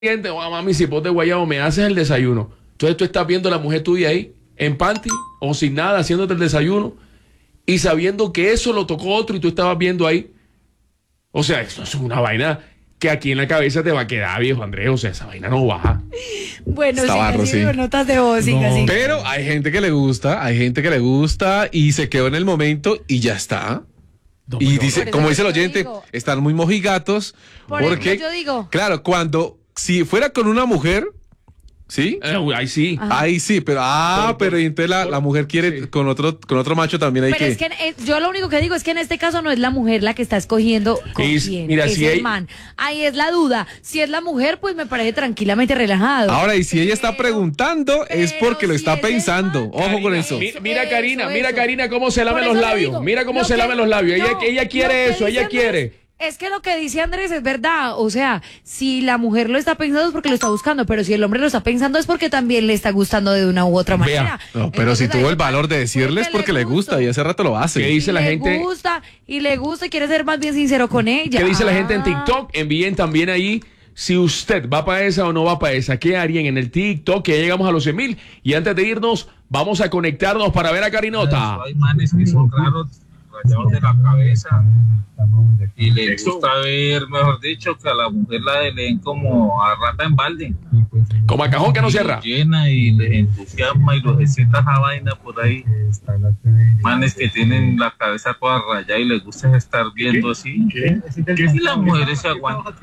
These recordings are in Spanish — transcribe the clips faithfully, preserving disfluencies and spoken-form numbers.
Oh, mami, si vos de guayabo me haces el desayuno. Entonces tú estás viendo a la mujer tuya ahí, en panty o sin nada, haciéndote el desayuno y sabiendo que eso lo tocó otro y tú estabas viendo ahí. O sea, eso es una vaina que aquí en la cabeza te va a quedar, viejo Andrés. O sea, esa vaina no baja. Bueno, Está siga, barro, siga, sí. notas de voz, siga, No, siga. pero hay gente que le gusta, hay gente que le gusta y se quedó en el momento y ya está. No, Y pero- dice, Por eso como yo dice el te oyente, digo. están muy mojigatos. Por porque, eso yo digo. claro, cuando, si fuera con una mujer, ¿sí? Eh, uy, ahí sí. Ajá. Ahí sí, pero, ah, Por- pero por- y entonces la, por- la mujer quiere sí. con otro, con otro macho también hay Pero que. es que eh, yo lo único que digo es que en este caso no es la mujer la que está escogiendo con Es- quién, mira, es si el hay- man. Ahí es la duda. Si es la mujer, pues me parece tranquilamente relajado. Ahora, y si ella está Pero- preguntando, es pero porque lo si está es el pensando. man, Ojo con Karina, eso. mi- mira, Eso, Karina, mira, eso. Karina, cómo se Por lamen eso los le labios. digo, Mira cómo lo se que- lamen los labios. ella, no, ella lo quiere que eso, ella dice Andrés quiere. Es que lo que dice Andrés es verdad. O sea, si la mujer lo está pensando es porque lo está buscando, pero si el hombre lo está pensando es porque también le está gustando de una u otra Vea. manera. No, pero si Entonces, tuvo ahí el valor de decirles porque le gusta y hace rato lo hace. ¿Qué dice y la le gente? gusta y le gusta y quiere ser más bien sincero con ella. ¿Qué dice la gente en Ah. TikTok? Envíen también ahí si usted va para esa o no va para esa. ¿Qué harían en el TikTok? Que ya llegamos a los cien mil. Y antes de irnos, vamos a conectarnos para ver a Karinota. Hay manes que son raros, rayados de la cabeza. Y les gusta ver, mejor dicho, que a la mujer la leen como a rata en balde. Como a cajón que no Y cierra. los llena y les entusiasma y los excita esa vaina por ahí. Manes que tienen la cabeza toda rayada y les gusta estar viendo así. Y las mujeres se aguantan.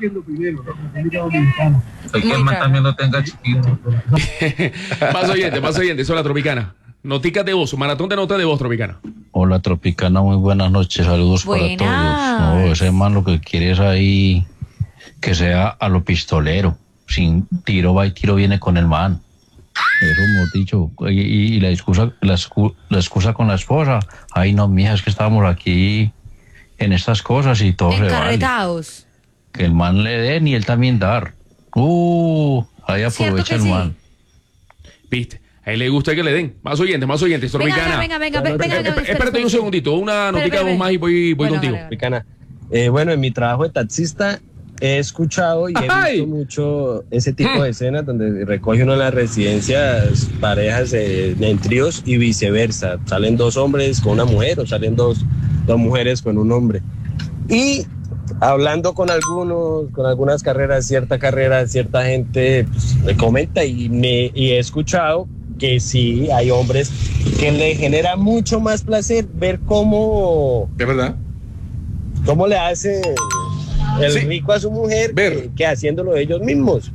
Hay que el man también lo tenga chiquito. Más oyente, más oyente. Eso es la Tropicana. Noticas de voz, maratón de notas de voz, Tropicana. Hola Tropicana, muy buenas noches, saludos Buenas. para todos. No, ese man lo que quiere es ahí que sea a lo pistolero, sin tiro va y tiro viene con el man. Eso hemos dicho. Y, y- y la excusa, la, excu- la excusa con la esposa, ay no, mija, es que estábamos aquí en estas cosas y todo se vale. Encarretados. Que el man le den y él también dar. Uh, ahí ¿Cierto aprovecha que el sí? man. ¿Viste? A él le gusta que le den. Más oyentes, más oyentes. Venga, Tropicana. venga, venga, venga, venga, Eh, venga, eh, espera, Espérate un espera. segundito. Una notica de espera, voz más y voy, voy Bueno, contigo. vale, vale. Africana. Eh, bueno, en mi trabajo de taxista he escuchado y he ¡Ay! visto mucho ese tipo de escenas donde recoge uno en las residencias parejas eh, en tríos y viceversa. Salen dos hombres con una mujer o salen dos, dos mujeres con un hombre. Y hablando con algunos, con algunas carreras, cierta carrera, cierta gente pues, me comenta y, me, y he escuchado que sí, hay hombres que le genera mucho más placer ver cómo... ¿Es verdad? ¿Cómo le hace el Sí. rico a su mujer Ver. que, que haciéndolo ellos mismos?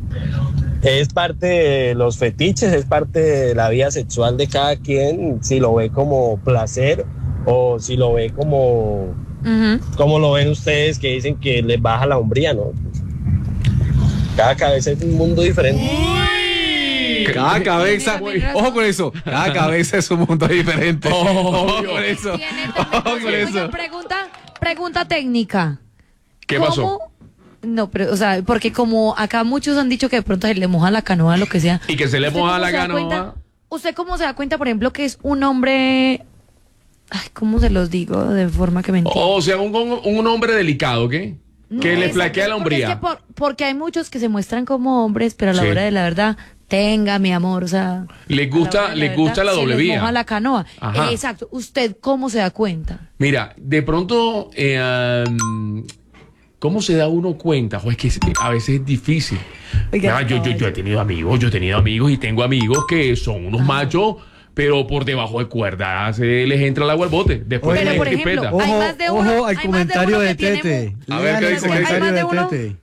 Es parte de los fetiches, es parte de la vida sexual de cada quien, si lo ve como placer o si lo ve como, Ujú. como lo ven ustedes que dicen que les baja la hombría, ¿no? Cada cabeza es un mundo diferente. Cada cabeza, Tiene razón. ojo con eso, cada cabeza es un mundo diferente. Ojo Obvio. con eso. Tiene Ojo también- con eso. Oiga, pregunta, pregunta técnica. ¿Qué ¿Cómo? pasó? No, pero, o sea, porque como acá muchos han dicho que de pronto se le moja la canoa, lo que sea. Y que se le ¿Usted moja cómo la se da canoa. cuenta- ¿Usted cómo se da cuenta, por ejemplo, que es un hombre... Ay, ¿cómo se los digo de forma que me entienda? O sea, un, un, un hombre delicado, ¿qué? No, que le exacto, flaquea la porque es hombría. que por- porque hay muchos que se muestran como hombres, pero a la Sí. hora de la verdad, tenga, mi amor, o sea... Les a la gusta- hora de les verdad, gusta la se doble les vía. moja la canoa. Ajá. Eh, exacto. ¿Usted cómo se da cuenta? Mira, de pronto, eh, um, ¿cómo se da uno cuenta? Jo, es que a veces es difícil. Oiga, Ah, yo, yo, yo he caballo. tenido amigos, yo he tenido amigos y tengo amigos que son unos machos, pero por debajo de cuerdas se les entra el agua al bote. Después Pero, se les por ejemplo, crispeta. hay Ojo, más de uno- ojo hay al más de comentario uno de, que tiene Tete. A ver, Lean ¿qué el dice? comentario ¿Hay más de de uno? Tete.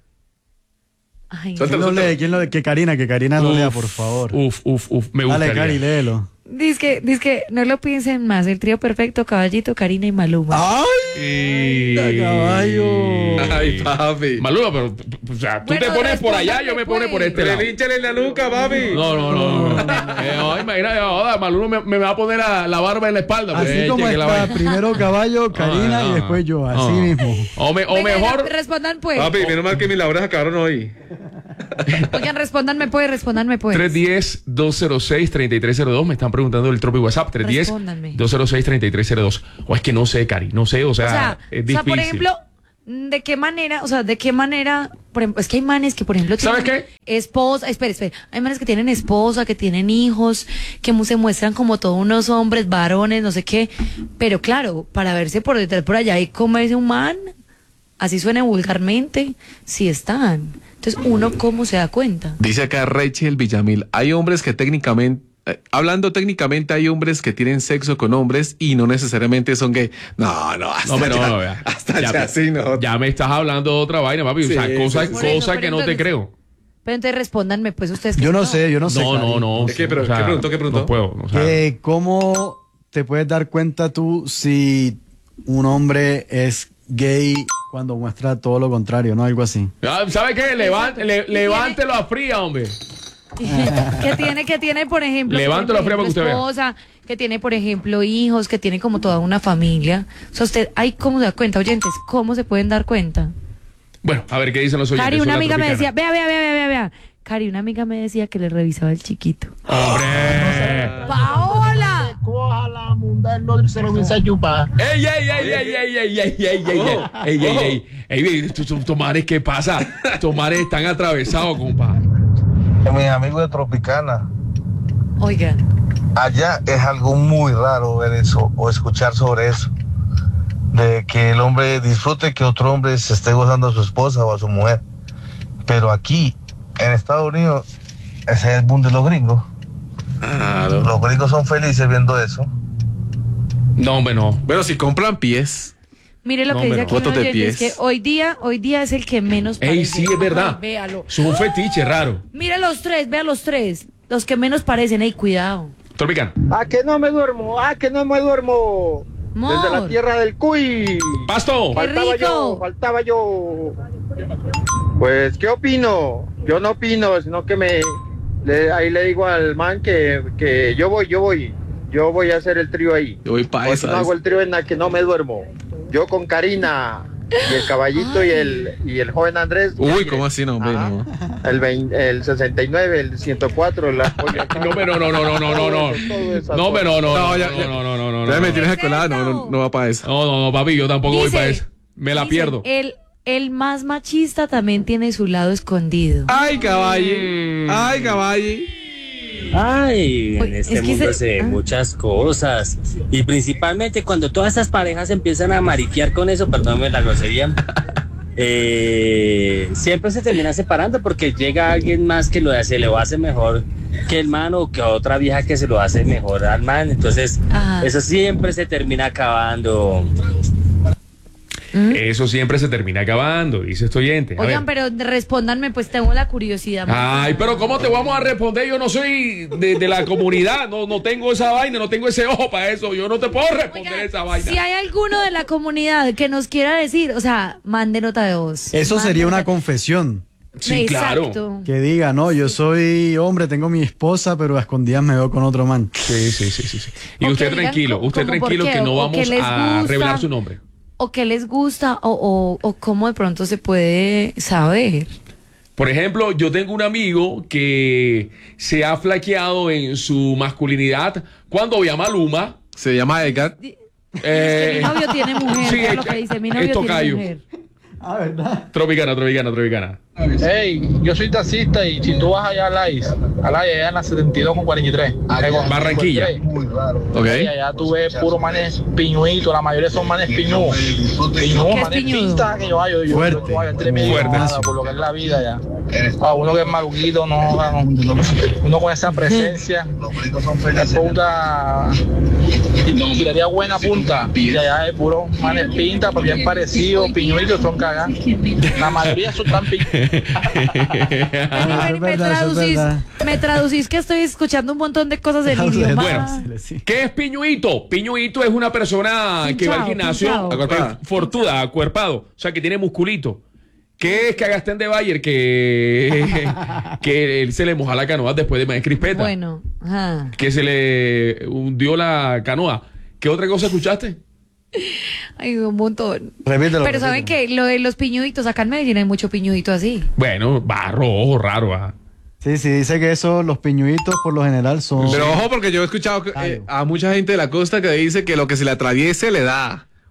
Ay, Suelta- ¿Quién lo lee? ¿Quién lo lee? Que Karina, que Karina lo lea, por favor. Uf, uf, uf, me gustaría. Dale, Cari, léelo. Dice que, dice que no lo piensen más. El trío perfecto, Caballito, Karina y Maluma. ¡Ay! caballo! Ay, papi. Maluma, pero, o sea, tú Bueno, te pones por allá, respóndame, yo me pone por pues. este lado. Relínchale en la nuca, papi. No, no, no. no, no. Eh, oh, imagina, joda, Maluma me, me va a poner a la barba en la espalda. pues, Así eh, como cheque la está, vaina. primero Caballo, Karina Ah, y no, después yo, así no. mismo. O, me- o Venga, mejor, venga, respondan pues. Papi, menos mal que mis labores acabaron hoy. Oigan, respondanme pues, respondanme pues. tres uno cero, dos cero seis, tres tres cero dos. Me están preguntando el Tropi WhatsApp. tres uno cero, Respóndanme. dos cero seis, tres tres cero dos. O es que no sé, Cari. No sé, o sea, O sea, es o sea, difícil. por ejemplo, ¿de qué manera, o sea, de qué manera, por ejemplo, es que hay manes que, por ejemplo, ¿Sabes tienen qué? esposa, espera, espera, hay manes que tienen esposa, que tienen hijos, que mu- se muestran como todos unos hombres, varones, no sé qué, pero claro, para verse por detrás, por allá y comerse un man, así suena vulgarmente, sí están. Entonces, ¿uno cómo se da cuenta? Dice acá Rachel Villamil, hay hombres que técnicamente, eh, hablando técnicamente, hay hombres que tienen sexo con hombres y no necesariamente son gay. No, no, hasta No, pero ya, no, ya. hasta ya, ya, sí, no. Ya me estás hablando de otra vaina, papi. Sí, o sea, cosas sí, sí. Por eso, cosa pero que no te entonces- creo. Pero entonces respóndanme, pues ustedes. que Yo no saben. sé, yo no sé. No, Cari. no, no. ¿De qué? Pero, ¿qué preguntó? ¿Qué preguntó? No puedo. O sea, Que ¿Cómo te puedes dar cuenta tú si un hombre es gay cuando muestra todo lo contrario, no? Algo así. ah, ¿sabe qué? Levante, le- Y levántelo a fría, hombre. que tiene, que tiene, por ejemplo, Levántelo por a prueba ejemplo, para que usted esposa, que tiene, por ejemplo, hijos, que tiene como toda una familia. O sea, usted, ahí cómo se da cuenta, oyentes, ¿cómo se pueden dar cuenta? Bueno, a ver qué dicen los oyentes. Cari, una Hola, amiga me Tropicana. decía, vea, vea, vea, vea, vea, vea. Cari, una amiga me decía que le revisaba el chiquito. ¡Hombre! ¡Paola! Coja la munda, no se lo voy a chupar. ¡Ey, ey, ey, ey, ey, ey, ey, ey, ey, ey! ¡Ey, ey, ey! ¡Ey, ey! Estos estos mares, ¿qué pasa? Estos mares están atravesados, compa. Mis amigos de Tropicana, Oigan, allá es algo muy raro ver eso o escuchar sobre eso. De que el hombre disfrute que otro hombre se esté gozando a su esposa o a su mujer. Pero aquí, en Estados Unidos, ese es el boom de los gringos. Claro. Los gringos son felices viendo eso. No, hombre, no. Bueno, si compran pies. mire lo No, que dice pero aquí un fotos de oyente, es pies. que hoy día, hoy día es el que menos Ey, parece. sí, es verdad. Ay, véalo. Es un fetiche raro. Mira los tres, vea los tres. Los que menos parecen, ey, cuidado. Tropicana. Ah, que no me duermo, ah, que no me duermo. Desde la Mor. tierra del Cuy. Pasto. Qué Faltaba rico. yo, faltaba yo. Pues, ¿qué opino? Yo no opino, sino que me... le- ahí le digo al man que, que yo voy, yo voy. Yo voy a hacer el trío ahí. Yo voy pa' Pues esa. no hago el trío en la que no me duermo. Yo con Karina y el caballito y el, y el joven Andrés. Uy, ¿cómo así? No, hombre, Ajá. no. El, veinte, el sesenta y nueve, el ciento cuatro, la No, pero no, no, no, no, no, no. No, pero no, no, No, no, ya- no, ya- no, no, no, no, Ya me no. tienes ¿Qué es colada, no, eso? no, no va para eso. No, no, no, papi, yo tampoco voy Dice- para eso. Me la Dicen, pierdo. El, el más machista también tiene su lado escondido. Ay, caballe. Ay, caballe. Ay, en Uy, este es que mundo se- se ven ah. muchas cosas. Y principalmente cuando todas esas parejas empiezan a mariquear con eso, perdóname la grosería, eh, siempre se termina separando porque llega alguien más que lo hace, lo hace mejor que el man o que otra vieja que se lo hace mejor al man. Entonces, Ajá. eso siempre se termina acabando. ¿Mm? Eso siempre se termina acabando, dice este oyente. A Oigan, ver. pero respóndanme, pues tengo la curiosidad. Ay, pero ¿cómo te vamos a responder? Yo no soy de, de la comunidad, no, no tengo esa vaina, no tengo ese ojo para eso. Yo no te puedo responder Oigan, esa vaina. si hay alguno de la comunidad que nos quiera decir, o sea, mande nota de voz. Eso Mande sería una nota- confesión. Sí, claro. Exacto. Que diga, no, yo soy hombre, tengo mi esposa, pero a escondidas me veo con otro man. Sí, sí, sí, sí, sí. Y O que usted digan tranquilo, co- usted como por tranquilo qué, que no o que vamos les a gusta. revelar su nombre. O qué les gusta, o, o, o cómo de pronto se puede saber. Por ejemplo, yo tengo un amigo que se ha flaqueado en su masculinidad cuando ve a Maluma. Se llama Edgar. Eh, Mi novio tiene mujer, sí, es lo es- que dice, mi es novio tiene tocayo. mujer. Ah, ¿verdad? Tropicana, tropicana, tropicana. Hey, yo soy taxista y si tú vas allá a Lais, a Lais allá en la setenta y dos con cuarenta y tres, Barranquilla. Ok. Y allá tú ves puro manes piñuitos, la mayoría son manes piñudos. Piñudos, ¿Qué es manes piñudo? pintas que yo hallo. Yo, Fuerte. yo, yo, yo, entre mi Fuerte. nada, por lo que es la vida ya. A uno que es maluquito, no, no, uno con esa presencia, la puta, tiraría buena punta. Y allá es puro manes pintas, pues bien parecidos, piñuitos, son cagadas. La mayoría son tan piñudos. Ah, Vení, es me, verdad, eso es traducís, verdad. me traducís que estoy escuchando un montón de cosas en Bueno, idioma. Bueno, ¿qué es piñuito? Piñuito es una persona que va al Pinchao, gimnasio pinchao. acuerpada, eh, fortuda, acuerpado, o sea, que tiene musculito. ¿Qué es que Agastén de Bayer que, que él se le moja la canoa después de Maíz Crispeta? Bueno, ajá. Que se le hundió la canoa. ¿Qué otra cosa escuchaste? Ay, un montón. Repítelo. Pero ¿saben repítelo. qué? Lo de los piñuditos, acá en Medellín hay mucho piñudito así. Bueno, barro, ojo, raro. ah. Sí, sí, dice que eso, los piñuitos por lo general son... Pero ojo, porque yo he escuchado que, eh, a mucha gente de la costa que dice que lo que se le atraviese le da.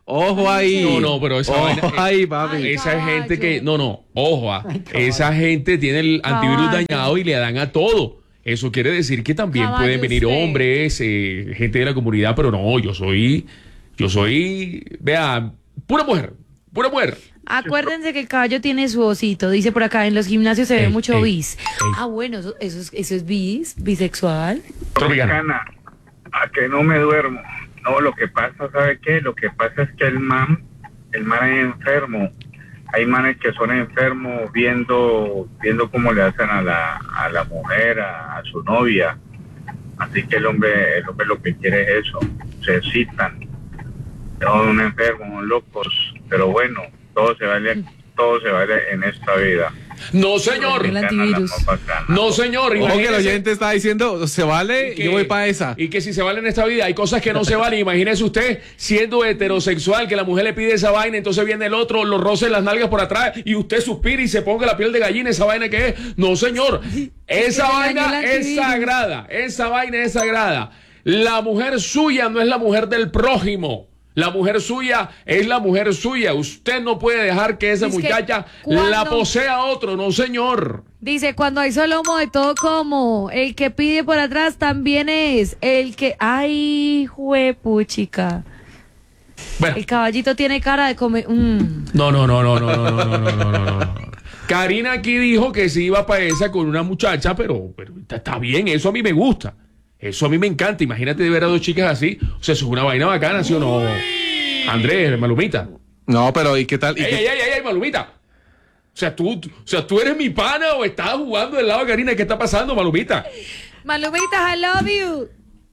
Ojo ahí. No, no, pero esa Ojo vaina- ahí, papi. Ay, Esa caballo. gente que, no, no, ojo, ah, esa gente tiene el antivirus Caballo. dañado y le dan a todo. Eso quiere decir que también Caballo pueden venir usted. hombres, eh, gente de la comunidad, pero no, yo soy, yo soy, vea, pura mujer, pura mujer. Acuérdense que el caballo tiene su osito. Dice por acá, en los gimnasios se ve Ey, mucho ey, bis. ey. Ah, bueno, eso, eso, es, eso es bis, bisexual. Tropicana. A que no me duermo. No, lo que pasa, ¿sabe qué? Lo que pasa es que el man, el man es enfermo. Hay manes que son enfermos viendo viendo cómo le hacen a la, a la mujer, a, a su novia. Así que el hombre, el hombre lo que quiere es eso. Se excitan. Son un enfermo, son locos. Pero bueno, todo se vale, todo se vale en esta vida. No, señor. El antivirus. No, señor. Ojo que el Imagínese- oyente está diciendo, se vale, que- yo voy para esa. Y que si se vale en esta vida, hay cosas que no se valen. Imagínese usted siendo heterosexual, que la mujer le pide esa vaina, entonces viene el otro, lo roce en las nalgas por atrás y usted suspira y se ponga la piel de gallina. ¿Esa vaina qué es? No, señor. Esa que le vaina dañó el es antivirus. sagrada. Esa vaina es sagrada. La mujer suya no es la mujer del prójimo. La mujer suya es la mujer suya. Usted no puede dejar que esa Es que muchacha cuando- la posea otro. No, señor. Dice, cuando hay solo homo de todo como, el que pide por atrás también es el que... Ay, juepuchica. Bueno. El caballito tiene cara de comer... Mm. No, no, no, no, no, no, no, no, no, no, no, no. Karina aquí dijo que se iba para esa con una muchacha, pero, pero está, está bien, eso a mí me gusta. Eso a mí me encanta. Imagínate de ver a dos chicas así. O sea, eso es una vaina bacana, ¿sí o no? Andrés, Malumita. No, pero ¿y qué tal? ¿Y ¡Ey, qué- ey, ey, ey, Malumita! O sea, tú, tú- o sea, tú eres mi pana o estás jugando del lado de Karina. ¿Qué está pasando, Malumita? Malumita, I love you.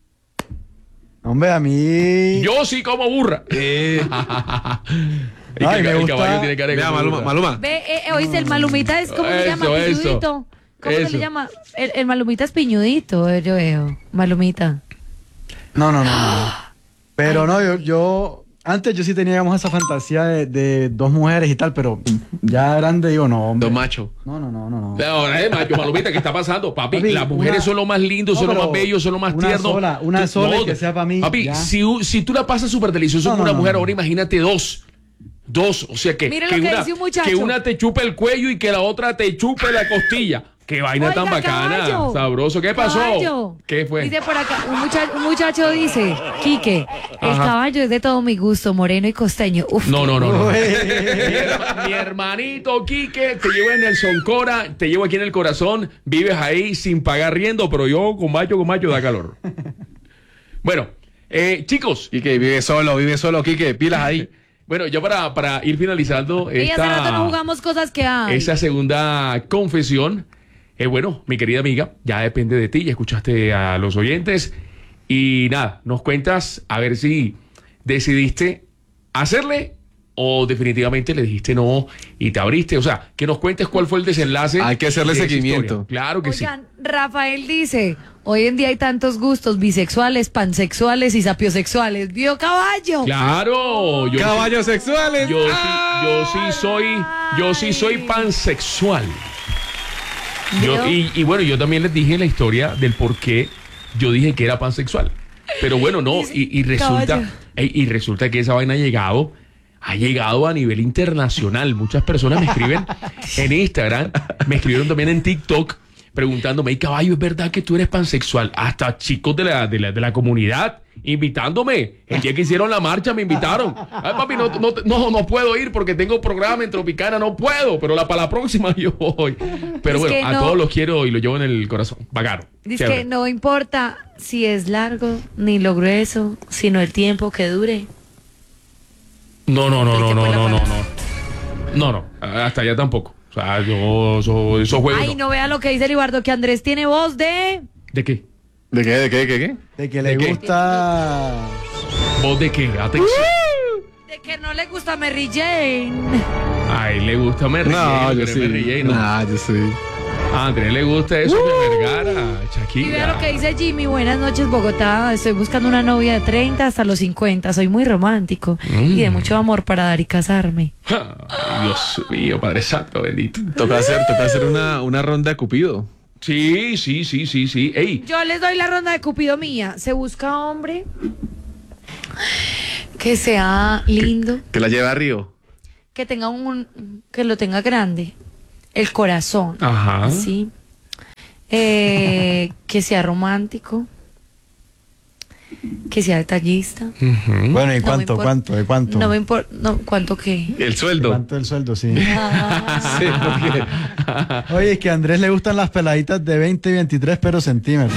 Hombre, a mí. Yo sí como burra. Eh, El, Ay, que- me el gusta- caballo tiene cara de vea, como Maluma, burra. Maluma. Ve, eh, eh, oíste, el malumita es, ¿cómo se Eso, llama? eso, Piñudito. ¿Cómo se eso. le llama? El, el malumita es piñudito, eh, yo veo. Malumita. No, no, no, no. Pero no, yo, yo. Antes yo sí tenía, digamos, esa fantasía de, de dos mujeres y tal, pero ya grande digo, no, hombre. Dos machos. No, no, no, no. no. Pero ahora es macho, Malumita, ¿qué está pasando? Papi, Papi, las mujeres una- son lo más lindo, No, son lo pero más bello, son lo más una tierno. sola, una Tú- sola y que sea pa' mí, Papi, ya. si, u- si tú la pasas súper delicioso No, con no, una no, mujer, no. ahora imagínate dos. Dos, o sea que, Mire que, lo que una, dice un muchacho. que una te chupe el cuello y que la otra te chupe la costilla. Qué vaina Oiga, tan bacana, caballo. sabroso. ¿Qué pasó? Caballo. ¿Qué fue? Dice por acá, un muchacho, un muchacho dice, Quique, el Ajá. caballo es de todo mi gusto, moreno y costeño. Uf, No, no, no, no. Uy. mi, her- mi hermanito Quique, te llevo en el Soncora, te llevo aquí en el corazón, vives ahí sin pagar riendo, pero yo con macho, con macho da calor. Bueno, eh, chicos, Quique, vive solo, vive solo, Quique, pilas ahí. bueno, ya para, para ir finalizando y hace rato no esta, jugamos cosas que hay. esa segunda confesión, eh, bueno, mi querida amiga, ya depende de ti, ya escuchaste a los oyentes y nada, nos cuentas a ver si decidiste hacerle o definitivamente le dijiste no y te abriste, o sea, que nos cuentes cuál fue el desenlace. Hay que hacerle de esa seguimiento. historia. Claro que sí. Oigan, Rafael dice, hoy en día hay tantos gustos bisexuales, pansexuales y sapiosexuales. ¿Vio caballo? Claro, yo Caballos sexuales. Yo sí, yo sí soy, yo sí soy pansexual. Yo, ¿Vio? y, y bueno, yo también les dije la historia del por qué yo dije que era pansexual. Pero bueno, no, y, y resulta, Caballo. y, y resulta que esa vaina ha llegado, ha llegado a nivel internacional. Muchas personas me escriben en Instagram, me escribieron también en TikTok, preguntándome, "Ey, caballo, ¿es verdad que tú eres pansexual?" Hasta chicos de la, de la, de la comunidad invitándome. El día que hicieron la marcha me invitaron. Ay, papi, no, no, no, no puedo ir porque tengo programa en Tropicana, no puedo, pero la, para la próxima yo voy. Pero Es bueno, que a no- todos los quiero y los llevo en el corazón. Bacano. Dice Chévere. que no importa si es largo ni lo grueso, sino el tiempo que dure. No, no, no, no, Aplique no, pues la no, no, palabra. no. No, no, hasta allá tampoco. O sea, yo, eso, esos juegos. Ay, no vea lo que dice Libardo, que Andrés tiene voz de... ¿De qué? ¿De qué, de qué, de qué, qué? De que le ¿De qué? gusta. ¿Vos de qué? Atención. De que no le gusta Mary Jane. Ay, le gusta Mary No, Jane, yo pero sí. Mary Jane, no. Nah, yo sí. A Andrés le gusta eso de Vergara, Y vea Shakira. lo que dice Jimmy, buenas noches Bogotá, estoy buscando una novia de treinta hasta los cincuenta, soy muy romántico y de mucho amor para dar y casarme. Ay, Dios mío, Padre Santo, bendito. Toca hacer, toca hacer una, una ronda de Cupido. Sí, sí, sí, sí, sí. Ey, Yo les doy la ronda de Cupido mía, se busca hombre Que sea lindo, Que la lleve a Río. que tenga un, que lo tenga grande, el corazón, Ajá. sí, eh, que sea romántico, que sea detallista. Ujú. Bueno, ¿y No me cuánto, importa. cuánto, de cuánto? No me importa, no, ¿cuánto qué? El sueldo. ¿Cuánto el sueldo, sí? Ah, Sí, porque- Oye, es que a Andrés le gustan las peladitas de veinte y veintitrés pero centímetros.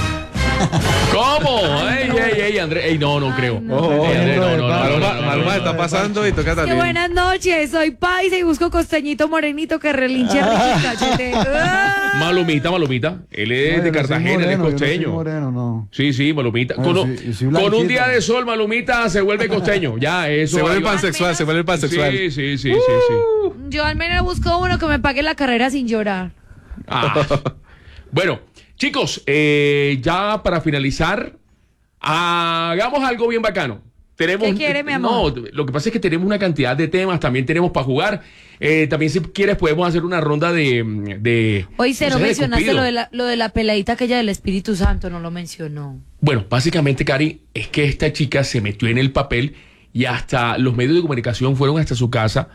¿Cómo? Ey, ey, ey, Andrés. Ey, no, no creo. Oh, Ey, Andrés, no, no, no, no, Maluma, no, no, Maluma no, está no. pasando y toca que también. buenas noches, soy paisa y busco costeñito morenito que relinche rico y cachete. Ah. Malumita, Malumita. Él es No, de yo no soy Cartagena, él es moreno, yo no soy costeño. moreno, no. Sí, sí, Malumita. No, Con, yo un- soy- yo soy con blanquito. un día de sol, Malumita se vuelve costeño. Ya, eso. Se vuelve ayuda. pansexual, se vuelve pansexual. Sí, sí, sí, sí, sí. Yo al menos busco uno que me pague la carrera sin llorar. Ah. Bueno, chicos, eh, ya para finalizar, hagamos algo bien bacano. Tenemos, ¿Qué quiere, mi amor? No, lo que pasa es que tenemos una cantidad de temas, también tenemos para jugar. Eh, también si quieres podemos hacer una ronda de... de Hoy se no no sé, de mencionaste Cupido. lo de, la, lo de la peladita aquella del Espíritu Santo, no lo mencionó. Bueno, básicamente, Cari, es que esta chica se metió en el papel y hasta los medios de comunicación fueron hasta su casa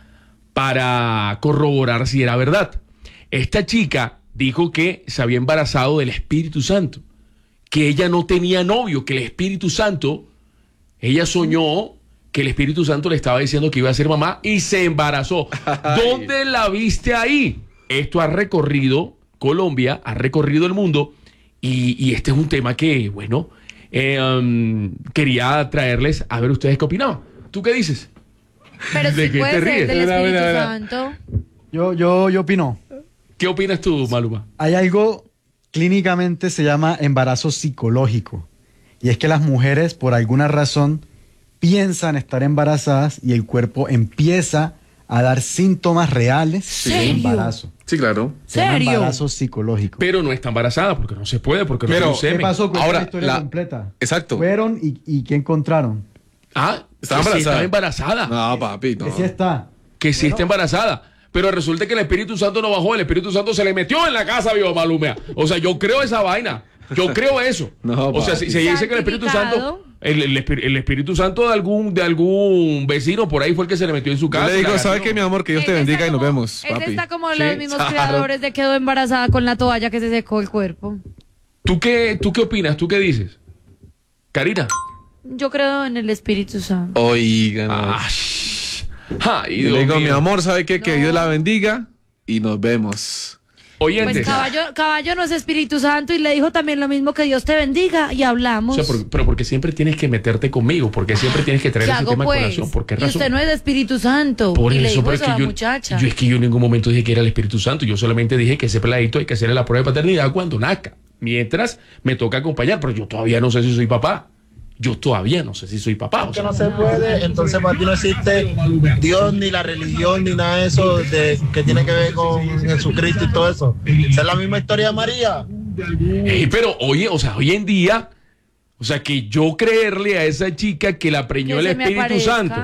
para corroborar si era verdad. Esta chica dijo que se había embarazado del Espíritu Santo, que ella no tenía novio, que el Espíritu Santo, ella soñó que el Espíritu Santo le estaba diciendo que iba a ser mamá y se embarazó. ¿Dónde la viste ahí? Esto ha recorrido Colombia, ha recorrido el mundo y, y este es un tema que, bueno, eh, um, quería traerles a ver ustedes qué opinaban. ¿Tú qué dices? Pero ¿De sí qué puede te ser ríes? del Mira, Espíritu mira, mira. Santo. Yo, yo, yo opino. ¿Qué opinas tú, Maluma? Hay algo clínicamente se llama embarazo psicológico. Y es que las mujeres, por alguna razón, piensan estar embarazadas y el cuerpo empieza a dar síntomas reales de ¿Serio? embarazo. Sí, claro. Se llama ¿Serio? embarazo psicológico. Pero no está embarazada porque no se puede, porque no Pero, tiene ¿Qué semen. pasó con Ahora, la historia la- completa? Exacto. Fueron y, y ¿qué encontraron? Ah, Estaba que sí embarazada. está embarazada. No, papi, no. Que sí está. Que sí está embarazada. Pero resulta que el Espíritu Santo no bajó, el Espíritu Santo se le metió en la casa, vivo Malumea. O sea, yo creo esa vaina. Yo creo eso. No, o sea, papi. si se dice que el Espíritu Santo, Santificado. el, el, espir- el Espíritu Santo de algún, de algún vecino por ahí fue el que se le metió en su Yo casa. le digo, la ¿sabe agarró. qué, mi amor? Que Dios te Ese bendiga está y nos como- vemos, ese papi. está como Sí, los mismos claro. creadores de quedó embarazada con la toalla que se secó el cuerpo. ¿Tú qué, ¿Tú qué opinas? ¿Tú qué dices? Karina. Yo creo en el Espíritu Santo. Oigan. Ah, shh. Ay, Yo Dios le digo, mi mío. amor, ¿sabe qué? Que No. Dios la bendiga y nos vemos. Oyentes. Pues caballo, caballo no es Espíritu Santo y le dijo también lo mismo, que Dios te bendiga, y O hablamos. sea, por- pero porque siempre tienes que meterte conmigo, porque siempre tienes que traer ¿Qué ese hago, tema a pues? colación. ¿Por qué Y razón? usted no es de Espíritu Santo. Por y le eso, dijo pero es eso a que la yo, muchacha. yo es que yo en ningún momento dije que era el Espíritu Santo. Yo solamente dije que ese peladito hay que hacerle la prueba de paternidad cuando nazca. Mientras me toca acompañar, pero yo todavía no sé si soy papá. Yo todavía no sé si soy papá. O Que sea, no se puede, entonces para ti no existe Dios ni la religión ni nada de eso de, que tiene que ver con Jesucristo y todo eso. Esa es la misma historia de María. ey, pero oye, o sea, hoy en día, o sea, que yo creerle a esa chica que la preñó Que el se me Espíritu aparezca. Santo.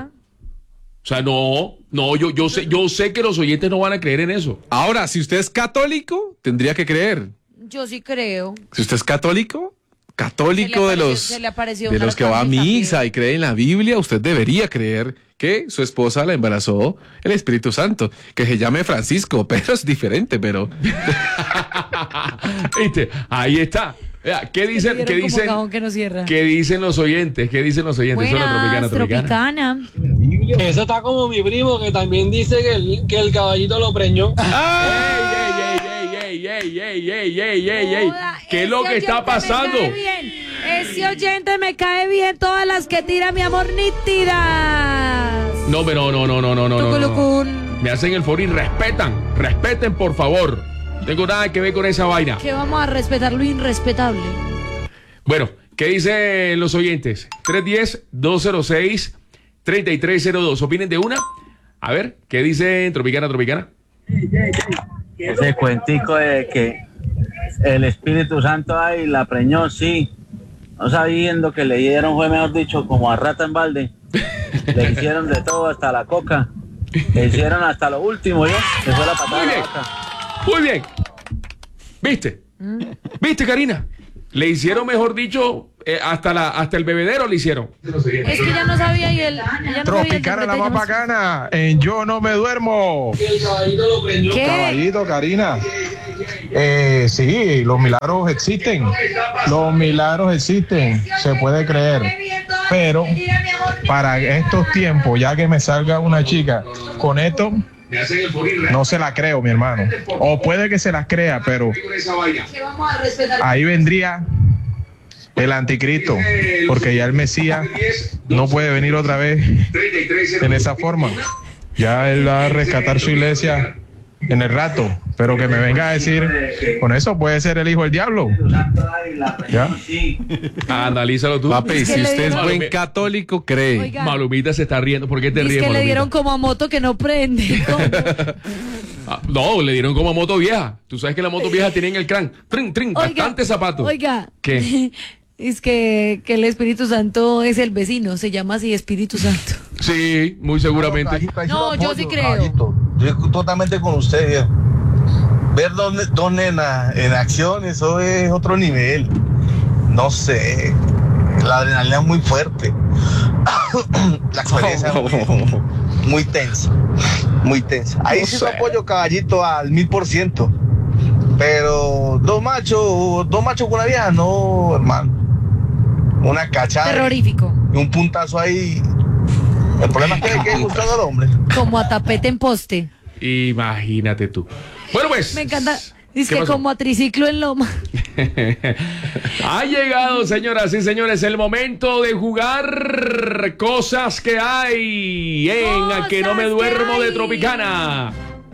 O sea, no, no, yo, yo sé, yo sé que los oyentes no van a creer en eso. Ahora, si usted es católico, tendría que creer. Yo sí creo. Si usted es católico, Se católico le de apareció- los, se le apareció de un los que va a arcángel misa también. y cree en la Biblia, usted debería creer que su esposa la embarazó el Espíritu Santo. Que se llame Francisco, pero es diferente, pero... ¿Viste? Ahí está. Vea, ¿Qué dicen? Vieron ¿Qué como dicen? cajón que no cierra. ¿Qué dicen los oyentes? ¿Qué dicen los oyentes? Son la Buenas, tropicana, tropicana. tropicana. Eso está como mi primo que también dice que el, que el caballito lo preñó. ¡Ey, ey, ey, ey, ey, ey, ey, ey, ey! Joda, ¿Qué es ese lo que está oyente me pasando? cae bien. Ese oyente me cae bien. Todas las que tira mi amor nítidas. No, pero no, no, no, no, no, no, no. Tuculucún. Me hacen el favor y respetan, respeten por favor. No tengo nada que ver con esa vaina. Que vamos a respetar lo irrespetable. Bueno, ¿qué dicen los oyentes? tres uno cero, dos cero seis, tres tres cero dos. ¿Opinen de una? A ver, ¿qué dicen Tropicana, Tropicana? Ese cuentico de que el Espíritu Santo ahí la preñó, sí. No sabiendo que le dieron, fue mejor dicho, como a rata en balde. Le hicieron de todo, hasta la coca. Le hicieron hasta lo último, ¿yo? Que fue la patada Muy de bien. la vaca. Muy bien. ¿Viste? ¿Viste, Karina? Le hicieron, mejor dicho, eh, hasta, la, hasta el bebedero le hicieron. Es que ya no sabía y él. Ella no Tropicana, la más bacana. En Yo No Me Duermo. ¿Qué? Caballito, Karina. Eh, sí, los milagros existen. Los milagros existen. Se puede creer. Pero para estos tiempos, ya que me salga una chica con esto, no se la creo, mi hermano. O puede que se las crea, pero ahí vendría el anticristo, porque ya el Mesías no puede venir otra vez en esa forma. Ya él va a rescatar su iglesia en el rato, pero que me venga a decir, con eso puede ser el hijo del diablo. ¿Ya? Analízalo tú. Papi, si usted es buen Malumi- católico, cree. Oiga. Malumita se está riendo. ¿Por qué te Es ríes, que le Malumita? dieron como a moto que no prende. ¿Cómo? Ah, no, le dieron como a moto vieja. Tú sabes que la moto vieja tiene en el crán. Trin, trin, Oiga, bastante zapatos. Oiga. ¿Qué? Es que, que el Espíritu Santo es el vecino, se llama así Espíritu Santo. Sí, muy seguramente. No, yo sí creo. Caballito, yo estoy totalmente con usted, viejo. Ver dos, ne- dos nenas en acción, eso es otro nivel. No sé, la adrenalina es muy fuerte. La experiencia es muy, muy tensa, muy tensa. Ahí No sí sé. lo apoyo, caballito, al mil por ciento. Pero dos machos, dos machos con una vieja, no, hermano. Una cachada Terrorífico. y un puntazo ahí. El problema es que hay que gustar al hombre. Como a tapete en poste. Imagínate tú. Bueno, pues. Me encanta. Dice ¿Qué que pasó? como a triciclo en loma. Ha llegado, señoras y señores, el momento de jugar cosas que hay en Cosas A Que No Me que Duermo de hay. Tropicana.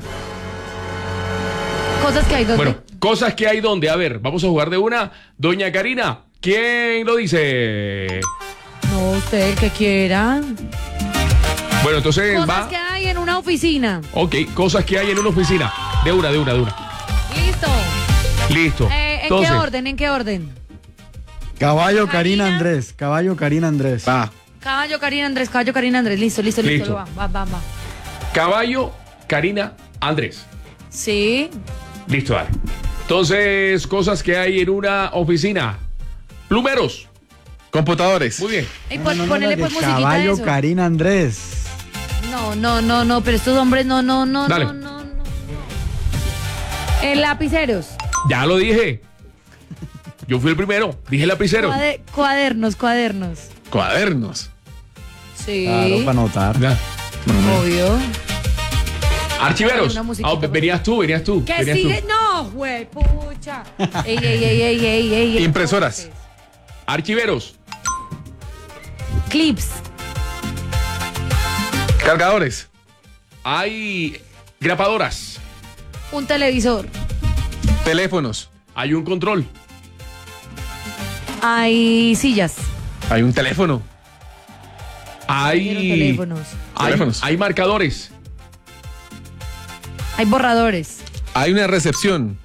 Cosas que hay donde. Bueno, cosas que hay donde. A ver, vamos a jugar de una. Doña Karina, ¿quién lo dice? No, usted el que quiera. Bueno, entonces Cosas va. que hay en una oficina. Ok, cosas que hay en una oficina. De una, de una, de una. Listo. Listo. Eh, ¿En Entonces, qué orden? ¿En qué orden? Caballo, Karina, Andrés. Caballo, Karina, Andrés. Va. Caballo, Karina, Andrés. Caballo, Karina, Andrés. Listo, listo, listo. Listo. Va, va, va, va. caballo, Karina, Andrés. Sí. Listo, dale. Entonces, cosas que hay en una oficina. Plumeros. Computadores. Muy bien. Ey, No, pon- no, no, ponele no, pues de musiquita a Caballo, eso. Karina, Andrés. No, no, no, no, pero estos hombres no, no, no, Dale. no, no, no. Eh, lapiceros. Ya lo dije. Yo fui el primero. Dije lapicero. Cuade- cuadernos, cuadernos. Cuadernos. Sí. Claro, para anotar. Ya. Obvio. Archiveros. Una musiquita, Ah, venías tú, venías tú. ¿Qué venías sigue? tú. No, güey, pucha. Ey, ey, ey, ey, ey, ey. Impresoras. Archiveros. Clips. Cargadores. Hay grapadoras. Un televisor. Teléfonos. Hay un control. Hay sillas. Hay un teléfono. Hay. Teléfonos. Hay, Teléfonos. hay marcadores. Hay borradores. Hay una recepción.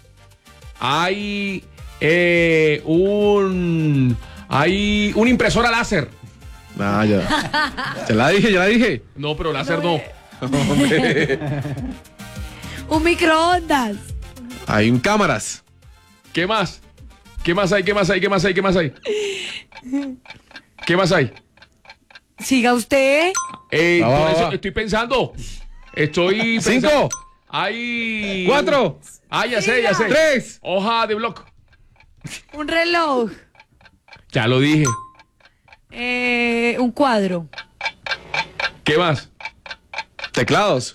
Hay eh, un. Hay una impresora láser. Ah, ya. Ya la dije, ya la dije. No, pero láser no. Hombre. Un microondas. Hay un cámaras. ¿Qué más? ¿Qué más hay? ¿Qué más hay? ¿Qué más hay? ¿Qué más hay? ¿Qué más hay? Siga usted. Eh, Va, va, por va, eso va. estoy pensando. Estoy Cinco. pensando. Hay. Cuatro. Ah, ya sé, ya sé. Tres. Hoja de bloc. Un reloj. Ya lo dije. Eh, un cuadro. ¿Qué más? Teclados.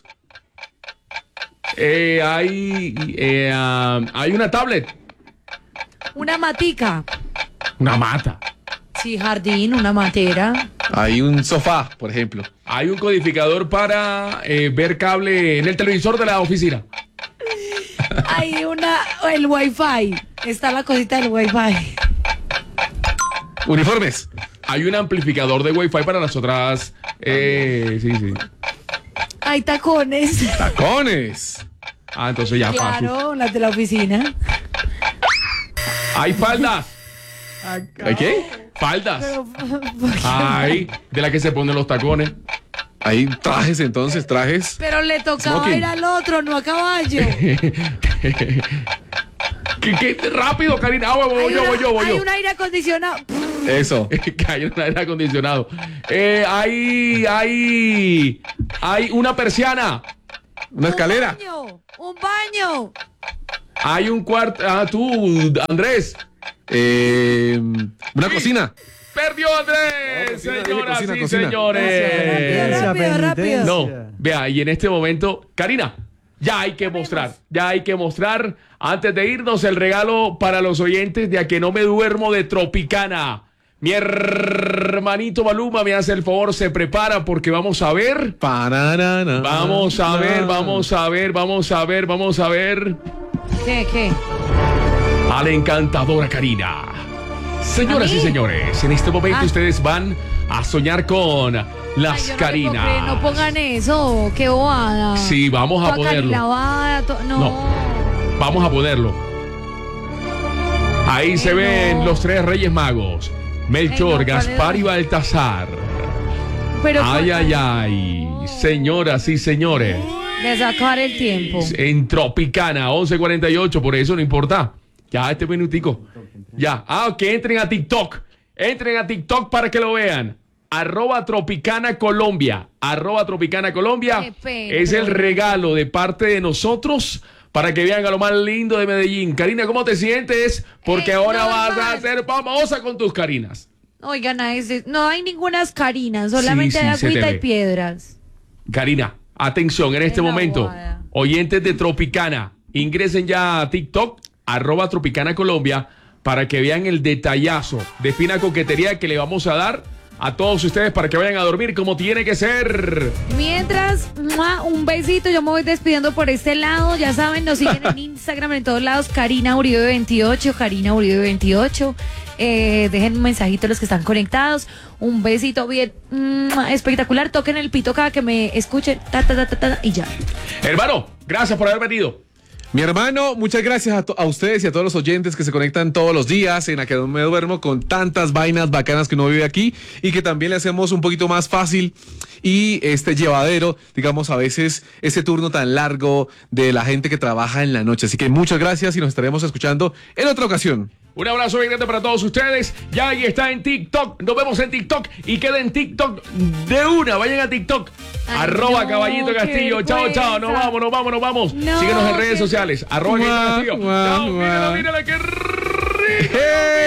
Eh, hay. eh, ah, hay una tablet. Una matica. Una mata. Sí, jardín, una matera. Hay un sofá, por ejemplo. Hay un codificador para eh, ver cable en el televisor de la oficina. Hay una. El wifi. Está la cosita del wifi. Uniformes. Hay un amplificador de Wi-Fi para las otras. Eh, sí, sí. Hay tacones. Tacones. Ah, entonces ya fácil. Claro, las de la oficina. Hay faldas. ¿Hay qué? Faldas. Pero, ¿por qué? Hay de la que se ponen los tacones. Hay trajes entonces, trajes. Pero le tocaba Smoking. ir al otro, no a caballo. ¿Qué ¿Qué, qué? Rápido, Karina. Ah, voy, voy yo, voy yo, voy yo. Hay un aire acondicionado. Eso. Que hay un aire acondicionado. Eh, hay, hay, hay una persiana. Una escalera. Un baño. Un baño. Hay un cuarto. Ah, tú, Andrés. Eh, una Sí. cocina. Perdió Andrés, No, cocina, dile señoras cocina, y cocina. señores. Rápido, rápido. No, vea, y en este momento, Karina, ya hay que mostrar, ya hay que mostrar, antes de irnos, el regalo para los oyentes de A Que No Me Duermo de Tropicana. Mi hermanito Maluma me hace el favor, se prepara porque vamos a ver. Pararana, Vamos a ver, vamos a ver, vamos a ver, vamos a ver ¿Qué, qué? a la encantadora Karina. Señoras ¿A y mí? señores, en este momento Ah. ustedes van a soñar con las Ay, yo no le puedo Karinas. creer, no pongan eso, qué bobada. Sí, vamos a Toda ponerlo. carilavada, to- no. No. Vamos a ponerlo. Ahí se Eh, ven no. los tres Reyes Magos. Melchor, Eh, no, ¿cuál Gaspar era? y Baltasar. Pero Ay, ¿cuál- ay, ay. Señoras y señores. de sacar el tiempo. En Tropicana, once cuarenta y ocho, por eso no importa. Ya, este minutico. Ya. Ah, que entren a TikTok. Entren a TikTok para que lo vean. Arroba Tropicana Colombia. Arroba Tropicana Colombia. Qué pena, Es el pero- regalo de parte de nosotros para que vean a lo más lindo de Medellín. Karina, ¿cómo te sientes? Porque Eh, ahora vas normal. a ser famosa con tus Karinas. Oigan, a ese- no hay ninguna Karina, solamente Sí, sí, hay se te agüita ve. y piedras. Karina, atención en este Es la momento. bobada. Oyentes de Tropicana, ingresen ya a TikTok, arroba Tropicana Colombia, para que vean el detallazo de fina coquetería que le vamos a dar a todos ustedes para que vayan a dormir como tiene que ser. Mientras, ¡mua! Un besito, yo me voy despidiendo por este lado. Ya saben, nos siguen en Instagram en todos lados, Karina Uribe veintiocho, Karina Uribe veintiocho. Eh, dejen un mensajito a los que están conectados. Un besito bien ¡mua! Espectacular. Toquen el pito cada que me escuchen. Ta, ta, ta, ta, ta, y ya. Hermano, gracias por haber venido. Mi hermano, muchas gracias a, to- a ustedes y a todos los oyentes que se conectan todos los días en A Que No Me Duermo con tantas vainas bacanas que uno vive aquí y que también le hacemos un poquito más fácil y este llevadero, digamos, a veces ese turno tan largo de la gente que trabaja en la noche. Así que muchas gracias y nos estaremos escuchando en otra ocasión. Un abrazo bien grande para todos ustedes. Ya ahí está en TikTok. Nos vemos en TikTok y queda en TikTok de una. Vayan a TikTok. Ay, arroba no, Caballito qué Castillo. Chao, chao. Nos vergüenza. vamos, nos vamos, nos vamos. No, Síguenos en redes qué- sociales. Arroba Caballito Castillo. Guau, Chao, guau. mírala, mírala, qué rico.